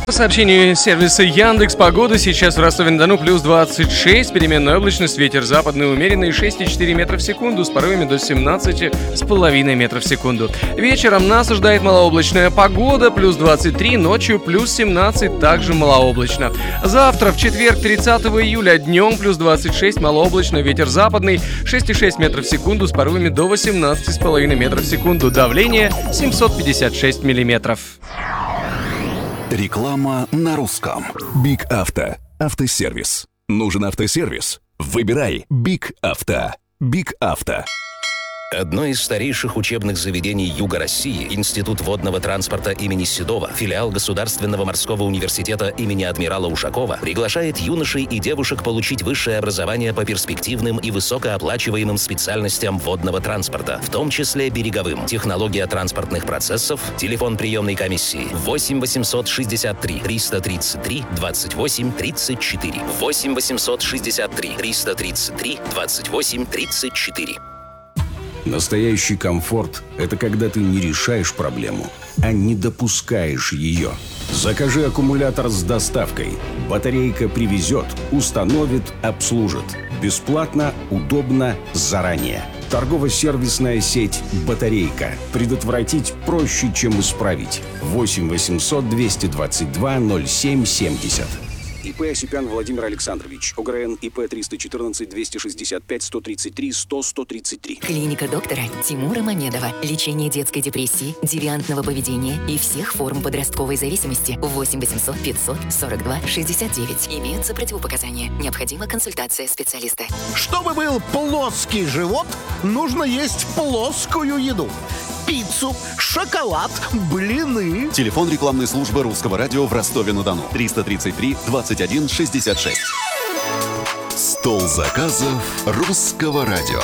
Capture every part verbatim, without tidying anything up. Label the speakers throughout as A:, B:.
A: По сообщению сервиса Яндекс Погода, сейчас в Ростове-на-Дону плюс двадцать шесть, переменная облачность, ветер западный умеренный шесть целых четыре метра в секунду с порывами до семнадцать целых пять метров в секунду. Вечером нас ожидает малооблачная погода, плюс двадцать три, ночью плюс семнадцать, также малооблачно. Завтра, в четверг, тридцатого июля, днем плюс двадцать шесть, малооблачно, ветер западный шесть целых шесть метров в секунду с порывами до восемнадцать целых пять метров в секунду. Давление семьсот пятьдесят шесть миллиметров.
B: Реклама на русском. Биг Авто. Автосервис. Нужен автосервис? Выбирай Биг Авто. Биг Авто.
C: Одно из старейших учебных заведений Юга России, Институт водного транспорта имени Седова, филиал Государственного морского университета имени адмирала Ушакова, приглашает юношей и девушек получить высшее образование по перспективным и высокооплачиваемым специальностям водного транспорта, в том числе береговым. Технология транспортных процессов, телефон приемной комиссии восемь восемьсот шестьдесят три триста тридцать три двадцать восемь тридцать четыре. восемь восемьсот шестьдесят три триста тридцать три двадцать восемь тридцать четыре.
B: Настоящий комфорт – это когда ты не решаешь проблему, а не допускаешь ее. Закажи аккумулятор с доставкой. Батарейка привезет, установит, обслужит. Бесплатно, удобно, заранее. Торгово-сервисная сеть «Батарейка». Предотвратить проще, чем исправить. восемь восемьсот двести двадцать два ноль семь семьдесят. ИП Осипян Владимир Александрович. ОГРН ИП триста четырнадцать двести шестьдесят пять сто тридцать три сто сто тридцать три.
D: Клиника доктора Тимура Мамедова. Лечение детской депрессии, девиантного поведения и всех форм подростковой зависимости. восемь восемьсот пятьсот сорок два шестьдесят девять. Имеются противопоказания. Необходима консультация специалиста.
E: Чтобы был плоский живот, нужно есть плоскую еду. Пиццу, шоколад, блины.
F: Телефон рекламной службы Русского радио в Ростове-на-Дону. триста тридцать три двадцать один шестьдесят шесть.
B: Стол заказов Русского радио.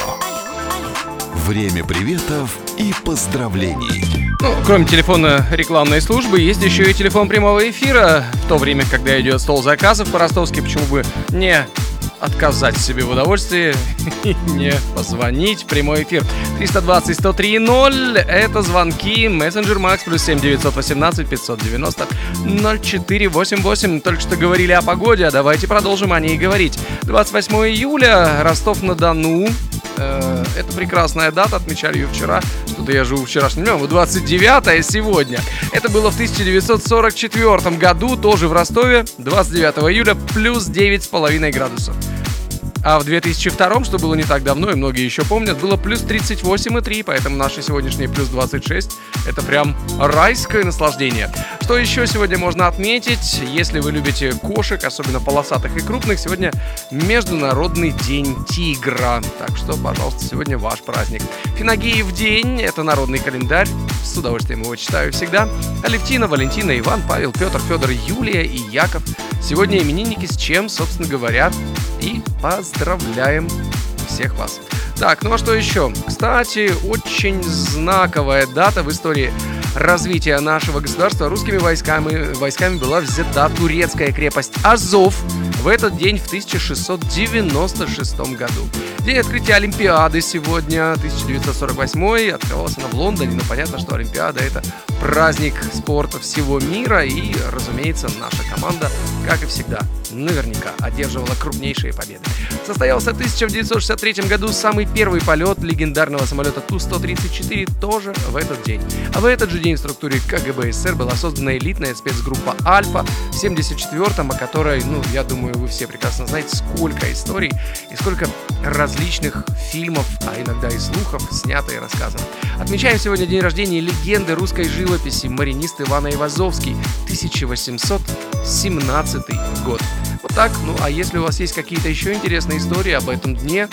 B: Время приветов и поздравлений.
A: Ну, кроме телефона рекламной службы, есть еще и телефон прямого эфира. В то время, когда идет стол заказов по-ростовски, почему бы не отказать себе в удовольствии и не позвонить в прямой эфир. триста двадцать сто три ноль. Это звонки. Мессенджер Макс плюс семь девятьсот восемнадцать пятьсот девяносто ноль четыре восемь восемь. Только что говорили о погоде, а давайте продолжим о ней говорить. двадцать восьмого июля, Ростов-на-Дону. Э, это прекрасная дата, отмечали ее вчера. Что-то я живу вчерашним днем. двадцать девятое сегодня. Это было в тысяча девятьсот сорок четвёртом году, тоже в Ростове. двадцать девятого июля, плюс девять с половиной градусов. А в две тысячи втором, что было не так давно, и многие еще помнят, было плюс тридцать восемь и три, поэтому наши сегодняшние плюс двадцать шесть — это прям райское наслаждение. Что еще сегодня можно отметить? Если вы любите кошек, особенно полосатых и крупных, сегодня Международный день тигра. Так что, пожалуйста, сегодня ваш праздник. Финагиев день — это народный календарь. С удовольствием его читаю всегда. Алевтина, Валентина, Иван, Павел, Петр, Федор, Юлия и Яков. Сегодня именинники, с чем, собственно говоря, и поздравляем всех вас. Так, ну а что еще? Кстати, очень знаковая дата в истории развития нашего государства. Русскими войсками, войсками была взята турецкая крепость Азов в этот день в тысяча шестьсот девяносто шестом году. День открытия Олимпиады сегодня, тысяча девятьсот сорок восьмой, открывалась она в Лондоне, но понятно, что Олимпиада — это праздник спорта всего мира, и, разумеется, наша команда, как и всегда, наверняка одерживала крупнейшие победы. Состоялся в тысяча девятьсот шестьдесят третьем году самый первый полет легендарного самолета Ту сто тридцать четыре тоже в этот день. А в этот же день в структуре КГБ СССР была создана элитная спецгруппа «Альфа» в семьдесят четвёртом, о которой, ну, я думаю, вы все прекрасно знаете, сколько историй и сколько различных фильмов, а иногда и слухов, снято и рассказано. Отмечаем сегодня день рождения легенды русской живописи, маринист Иван Айвазовский, тысяча восемьсот семнадцатый год. Вот так. Ну, а если у вас есть какие-то еще интересные истории об этом дне,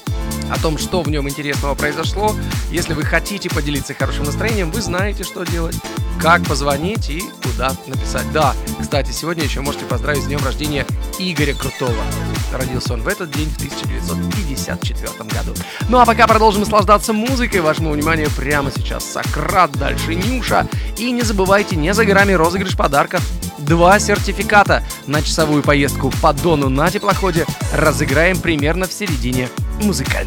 A: о том, что в нем интересного произошло, если вы хотите поделиться хорошим настроением, вы знаете, что делать, как позвонить и куда написать. Да, кстати, сегодня еще можете поздравить с днем рождения Игоря Крутого. Родился он в этот день в тысяча девятьсот пятьдесят четвёртом году. Ну а пока продолжим наслаждаться музыкой. Вашему вниманию прямо сейчас Сократ, дальше Нюша. И не забывайте, не за горами розыгрыш подарков. Два сертификата на часовую поездку по Дону на теплоходе разыграем примерно в середине музыкального